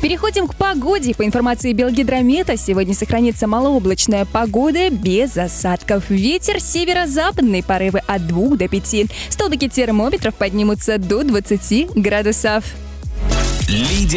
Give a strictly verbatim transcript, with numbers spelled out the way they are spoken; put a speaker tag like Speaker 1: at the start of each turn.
Speaker 1: Переходим к погоде. По информации Белгидромета, сегодня сохранится малооблачная погода без осадков. Ветер северо-западный, порывы от двух до пяти. Столбики термометров поднимутся до двадцати градусов.
Speaker 2: Лидия